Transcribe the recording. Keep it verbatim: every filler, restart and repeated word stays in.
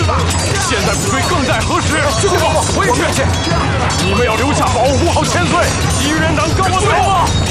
现在不追更待何时？ 兄弟们，我也去。 你们要留下宝物好千岁，狄元党跟我走啊！